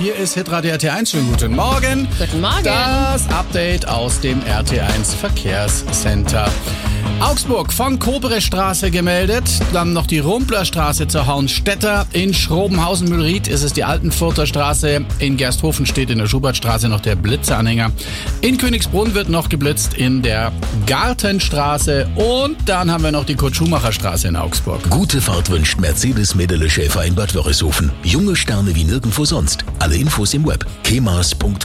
Hier ist Hitradio RT1. Schönen guten Morgen. Guten Morgen. Das Update aus dem RT1 Verkehrscenter. Augsburg von Koberestraße gemeldet, dann noch die Rumplerstraße zur Hauenstetter, in Schrobenhausen-Mühlried ist es die Altenfurter Straße, in Gersthofen steht in der Schubertstraße noch der Blitzeranhänger, in Königsbrunn wird noch geblitzt in der Gartenstraße und dann haben wir noch die Kurt-Schumacher-Straße in Augsburg. Gute Fahrt wünscht Mercedes-Medele Schäfer in Bad Wörishofen. Junge Sterne wie nirgendwo sonst. Alle Infos im Web. kemas.com